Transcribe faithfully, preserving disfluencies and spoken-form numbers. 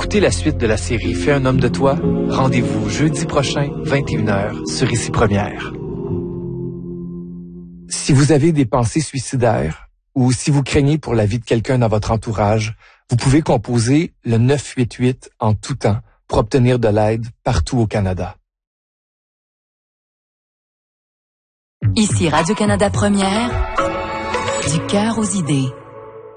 écouter la suite de la série Fais un homme de toi? Rendez-vous jeudi prochain, vingt et une heures, sur Ici Première. Si vous avez des pensées suicidaires ou si vous craignez pour la vie de quelqu'un dans votre entourage, vous pouvez composer le neuf cent quatre-vingt-huit en tout temps pour obtenir de l'aide partout au Canada. Ici Radio-Canada Première, du cœur aux idées.